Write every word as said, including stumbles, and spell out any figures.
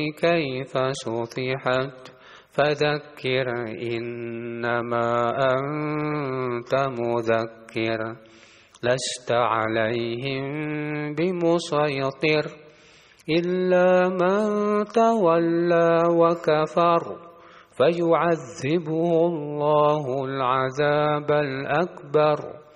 كيف سطحت فذكر إنما أنت مذكر لست عليهم بمسيطر إلا من تولى وكفر فيعذبه الله العذاب الأكبر